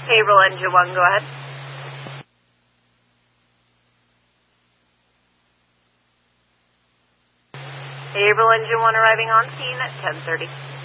Haverhill Engine 1, go ahead. Haverhill Engine 1 arriving on scene at 10:30.